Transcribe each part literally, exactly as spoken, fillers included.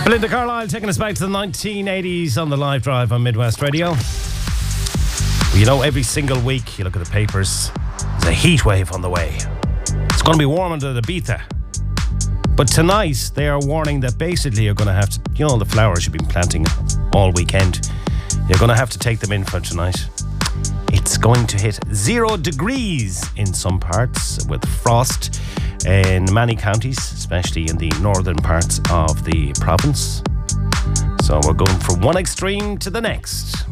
Belinda Carlisle taking us back to the nineteen eighties on the live drive on Midwest Radio. You know, every single week you look at the papers, there's a heat wave on the way. It's going to be warm under the Ibiza. But tonight they are warning that basically you're going to have to, you know, the flowers you've been planting all weekend, you're going to have to take them in for tonight. It's going to hit zero degrees in some parts with frost in many counties, especially in the northern parts of the province. So we're going from one extreme to the next.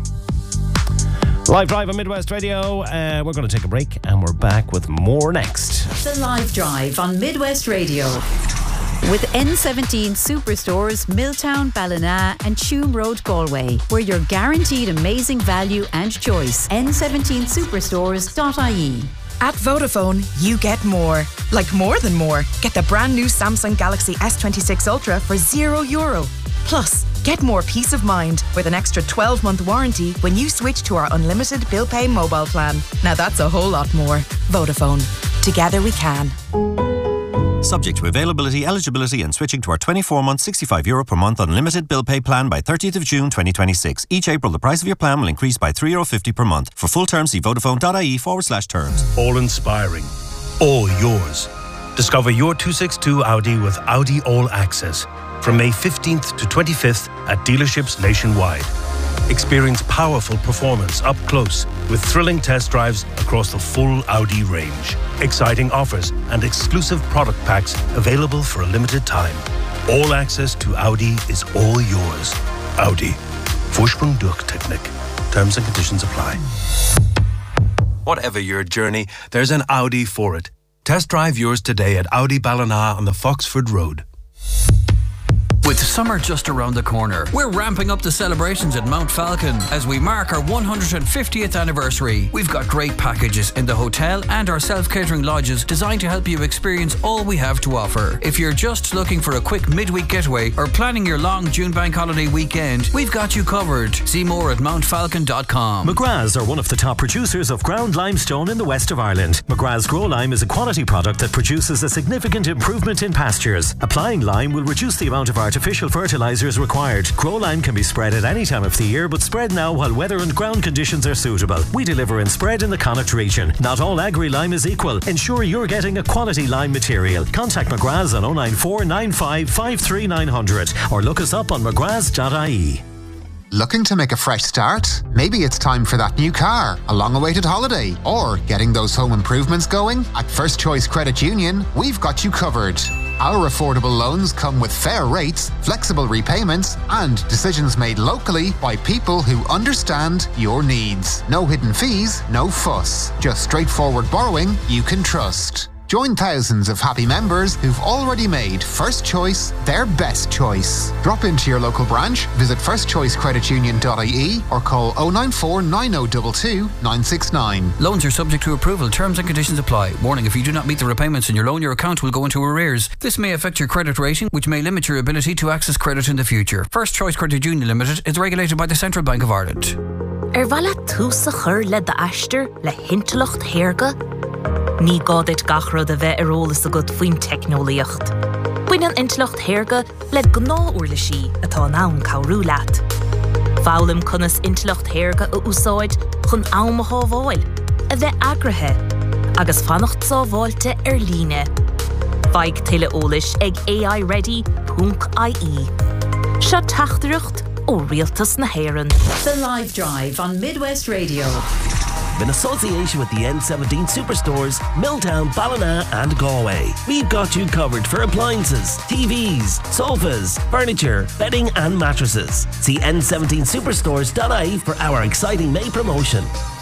Live Drive on Midwest Radio. Uh, we're going to take a break and we're back with more next. The Live Drive on Midwest Radio. With N seventeen Superstores, Milltown, Ballina and Tuam Road, Galway, where you're guaranteed amazing value and choice. N seventeen superstores dot I E. At Vodafone, you get more. Like more than more. Get the brand new Samsung Galaxy S twenty-six Ultra for zero euro. Plus, get more peace of mind with an extra twelve month warranty when you switch to our unlimited bill pay mobile plan. Now that's a whole lot more. Vodafone. Together we can. Subject to availability, eligibility and switching to our twenty-four month sixty-five euro per month unlimited bill pay plan by thirtieth of June twenty twenty-six. Each April the price of your plan will increase by three euro fifty per month. For full terms see vodafone.ie forward slash terms. All inspiring. All yours. Discover your two sixty-two Audi with Audi All Access from May fifteenth to twenty-fifth at dealerships nationwide. Experience powerful performance up close with thrilling test drives across the full Audi range. Exciting offers and exclusive product packs available for a limited time. All access to Audi is all yours. Audi. Vorsprung durch Technik. Terms and conditions apply. Whatever your journey, there's an Audi for it. Test drive yours today at Audi Ballina on the Foxford Road. With summer just around the corner, we're ramping up the celebrations at Mount Falcon as we mark our one hundred fiftieth anniversary. We've got great packages in the hotel and our self-catering lodges designed to help you experience all we have to offer. If you're just looking for a quick midweek getaway or planning your long June bank holiday weekend, we've got you covered. See more at mount falcon dot com. McGrath's are one of the top producers of ground limestone in the west of Ireland. McGrath's Grow Lime is a quality product that produces a significant improvement in pastures. Applying lime will reduce the amount of artificial Artificial fertilisers required. Grow Lime can be spread at any time of the year, but spread now while weather and ground conditions are suitable. We deliver and spread in the Connacht region. Not all agri lime is equal. Ensure you're getting a quality lime material. Contact McGrath's on oh nine four nine five five three nine hundred or look us up on mcgraths dot I E. Looking to make a fresh start? Maybe it's time for that new car, a long-awaited holiday, or getting those home improvements going? At First Choice Credit Union, we've got you covered. Our affordable loans come with fair rates, flexible repayments, and decisions made locally by people who understand your needs. No hidden fees, no fuss. Just straightforward borrowing you can trust. Join thousands of happy members who've already made First Choice their best choice. Drop into your local branch, visit first choice credit union dot I E or call oh nine four nine oh two two nine six nine. Loans are subject to approval. Terms and conditions apply. Warning, if you do not meet the repayments in your loan, your account will go into arrears. This may affect your credit rating, which may limit your ability to access credit in the future. First Choice Credit Union Limited is regulated by the Central Bank of Ireland. Er vala túsa chur le da aster le hintelocht herga. Ní gádit gachrod a bheith arólas a god faoin technoliacht. Buin an intlocht herga le gná uair le sí atá an cabhrú leat. Fálam conas intlocht herga a úsáid chun am a hábháil, a bheith agrathe, agus fannacht sábháilte ar líne. Feig tuile ólis ag A I ready dot I E. Seo tachtdrucht ó rialtas na hÉireann. The Live Drive on Midwest Radio. In association with the N seventeen Superstores, Milltown, Ballina and Galway. We've got you covered for appliances, T Vs, sofas, furniture, bedding and mattresses. See N seventeen superstores dot I E for our exciting May promotion.